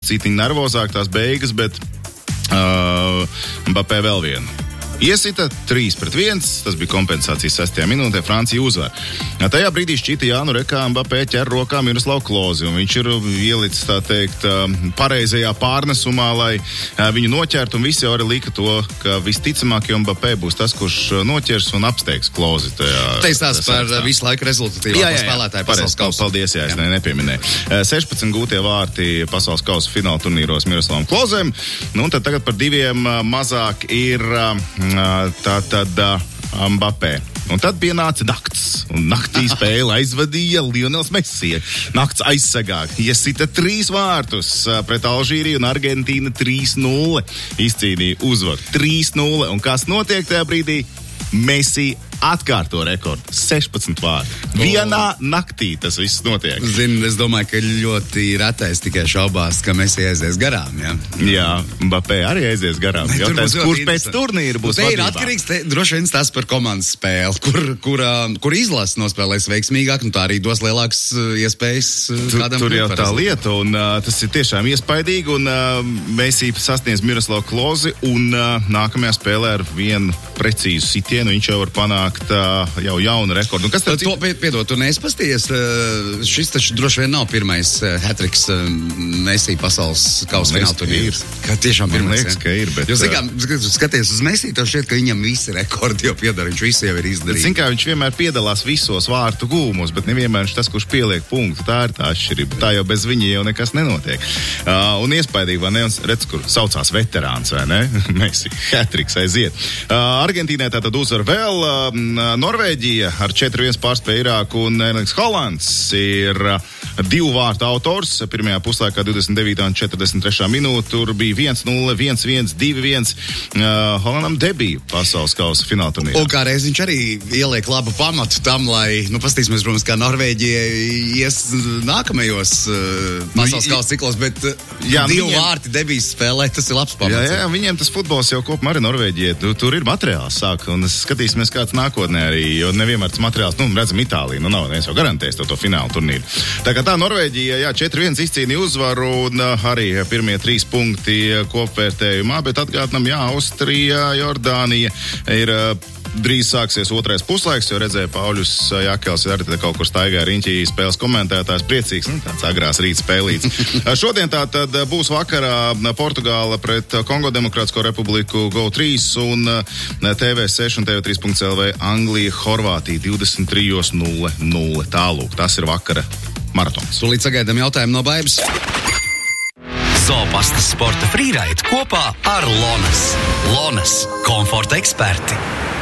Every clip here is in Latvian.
citiņi nervozāk tās beigas, bet Mbappé vēl vienu. Iesita 3-1, tas bija kompensācijas 6. minūtē, Francija uzvar. Tajā brīdī šķita Jānu Rekā Mbappé ķer rokā Miroslavu Klozi, un viņš ir ielicis, tā teikt, pareizajā pārnesumā, lai viņu noķertu, un visi jau arī lika to, ka visticamāk, jo Mbappé būs tas, kurš noķers un apsteigs Klozi. Teistās par visu laiku rezultatīvāko spēlētāju pasaules kausa. Paldies, jā, es nepieminēju. 16 gūtie vārti pasaules kausa fināla turnīros Miroslavam Klozem, nu un tad tagad par 2 mazāk ir tātad Mbappé. Un tad pienāca nakts, un naktī spēli aizvadīja Lionels Messi. Nakts aizsegā iesita 3 vārtus pret Alžīriju, un Argentīna 3-0 izcīnīja uzvaru. 3-0, un kas notiek tajā brīdī? Messi atkārto rekordu. 16 vārdi. Vienā naktī tas viss notiek. Zinu, es domāju, ka ļoti retais tikai šaubās, ka Messi aizies garām, ja? Jā, Mbappé arī aizies garām. Jautājums, kurš pēc turnīra būs vadībā? Ir atkarīgs, droši vien tas par komandas spēli, kur izlases nospēlēs veiksmīgāk, un tā arī dos lielākas iespējas kādam. Tur jau tā lieta, un tas ir tiešām iespaidīgi, un Messi sasniedz Miroslavu Klozi, un nākamajā spēlē ar vienu precīzu sitienu viņš jau var panākt jau jaunu rekordu. Kas tad piedod, tu neizpasties? Šis taču droši vien nav pirmais hat-tricks Messi pasaules kausa fināla turnīrs. Kā tiešām pirmais. Man liekas, ka ir, bet... Jo, skaties uz Messi, tev šķiet, ka viņam visi rekordi jau piedara, viņš visu jau ir izdarījis. Zin kā, viņš vienmēr piedalās visos vārtu gūmos, bet nevienmēr viņš tas, kurš pieliek punktu. Tā ir tā atšķirība. Tā jau bez viņa jau nekas nenotiek. Un iespaidīgi, vai ne? Un redz, kur saucās veterāns, vai ne? Messi, hat-tricks aiziet. Argentīnai tātad uzvar vēl Norvēģija ar 4-1 pārspēja Irāku, un Erlings Haalands ir 2 vārtu autors. Pirmajā puslaikā 29. un 43. minūte. Tur bija 1-0, 1-1, 2-1. Haalandam debiju pasaules kausa fināla turnīrā. Un kā reiz viņš arī ieliek labu pamatu tam, lai, paskatīsimies, protams, kā Norvēģija ies nākamajos pasaules kausa ciklos, bet 2 vārti debijas spēlē, tas ir labs pamats. Jā, viņiem tas futbols jau kopumā arī Norvēģija. Tur ir materiāls sāk, un skatīsimies, kāds nākotnē arī, jo nevienmēr tas materiāls, redzam Itāliju, nav neviens jau garantējis to finālu turnīru. Tā kā tā Norvēģija, 4-1 izcīnīja uzvaru, un arī pirmie 3 punkti kopvērtējumā, bet atgādinām, Austrija, Jordānija ir drīz sāksies 2. puslaiks, jo redzēja Pauļus Jākels arī te kaut kur staigā riņķī spēles komentētājs priecīgs, tāds agrās rīt spēlīts. Šodien tātad būs vakarā Portugāla pret Kongo Demokrātisko republiku GO3 un TV6 un TV3.lv Anglija, Horvātija 23:00. Tālūk, tas ir vakara maratons. Tūlīt sagaidām jautājumu no Baibas. Zobastas sporta frīraid kopā ar Lonas. Lonas – komforta eksperti.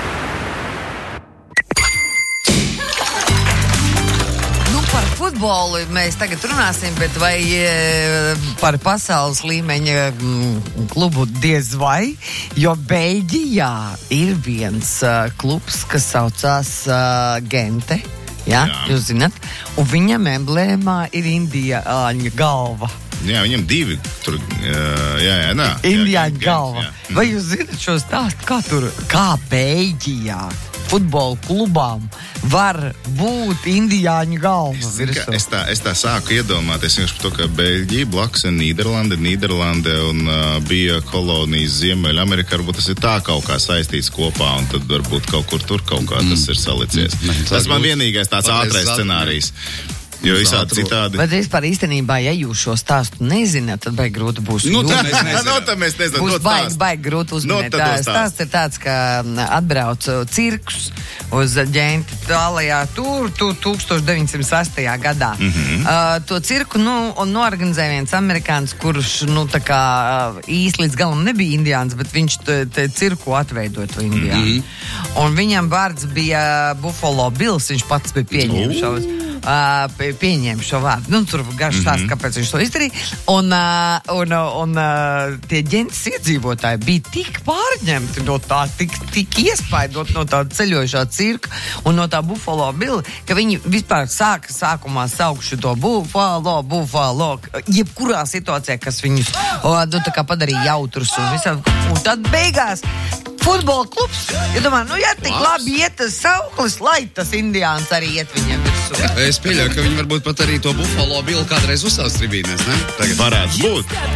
Futbolu mēs tagad runāsim, bet vai par pasaules līmeņa klubu diez vai, jo Beļģijā ir viens klubs, kas saucās Gente, jā, jūs zināt, un viņam emblēmā ir indiāņa galva. Jā, viņam 2 tur, indiāņa galva. Vai jūs zināt šo stāstu, kā Beļģijā futbola klubām var būt indiāņu galva virsū? Es tā sāku iedomāties, par to, ka Beļģija blakus ir Nīderlande un bija kolonijas Ziemeļamerikā, varbūt tas ir tā kaut kā saistīts kopā, un tad varbūt kaut kur tur kaut kā tas ir salicies. Tas man vienīgais tāds ātrais scenārijs. Jo visādi citādi. Bet vispār īstenībā, ja jūs šo stāstu nezināt, tad baigi grūti būs. Mēs nezinām. Būs baigi grūti uzminēt. Stāsts ir tāds, ka atbrauc cirkus uz Ģenti tālajā tur 1908. gadā. To cirku, un noorganizēja viens amerikāns, kurš, tā kā īsti līdz galam nebija indiāns, bet viņš te cirku atveidoja to indiānu. Un viņam vārds bija Buffalo Bills, viņš pats bija pieņēma šo vārdu. Tur garš stāsts, kāpēc viņš to izdarīja. Un tie Ģentes iedzīvotāji bija tik pārņemti no tā, tik iespaidot no tā ceļojušā cirka un no tā Buffalo Bill, ka viņi vispār sākumā saukšu to Buffalo, jebkurā situācijā, kas viņus tā kā padarīja jautrus un tad beigās futbola klubs, ja domā, ja tik labi iet tas sauklis, lai tas indiāns arī iet viņiem virsū. Es pieļauju, ka viņi varbūt pat arī to Buffalo Bill kādreiz uzsāks tribīnēs, ne? Tagad varētu būt.